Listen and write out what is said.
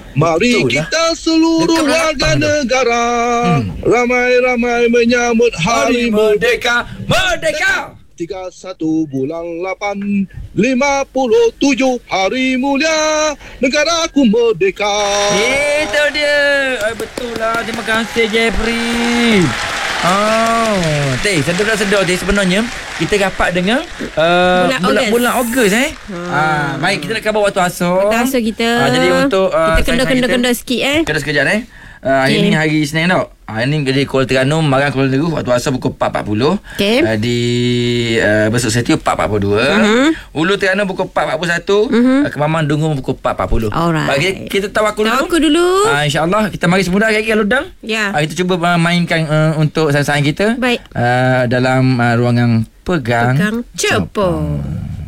Mari kita seluruh warga negara ramai-ramai menyambut Hari Merdeka. Merdeka 31 bulan 8 57 hari mulia negaraku merdeka. Itu dia. Betul lah. Terima kasih Jeffrey. Sedar sebenarnya kita rapat dengan bulan Ogos baik, kita nak khabar waktu asar. kita. Jadi untuk kita kena sikit Kena sekejap hari ni hari Isnin tau. Hari ni di Kuala Terengganu, Marang Kuala Terengganu waktu asar pukul 4.40. Di Besut Setiu 4.42. Ulu Terengganu pukul 4.41. Kemamang Dungun pukul 4.40. Baik, kita tawakul dulu. InsyaAllah kita mari semudah lagi kalau dang. Kita cuba mainkan untuk sasaran kita. Baik. Dalam ruangan Pegang Cepong.